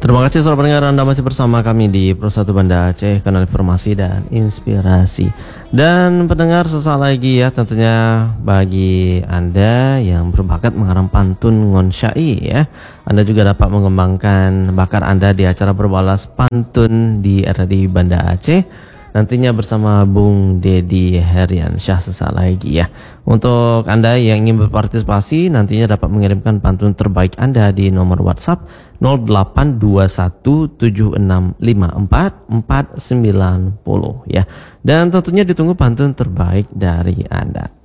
Terima kasih saudara pendengar, Anda masih bersama kami di Pro 1 Banda Aceh, kanal informasi dan inspirasi. Dan pendengar, sesaat lagi ya tentunya bagi Anda yang berbakat mengarang pantun ngon syai ya, Anda juga dapat mengembangkan bakat Anda di acara berbalas pantun di RRI Banda Aceh nantinya bersama Bung Dedi Heriansyah sesaat lagi ya. Untuk Anda yang ingin berpartisipasi nantinya dapat mengirimkan pantun terbaik Anda di nomor WhatsApp 08217654 490 ya. Dan tentunya ditunggu pantun terbaik dari Anda.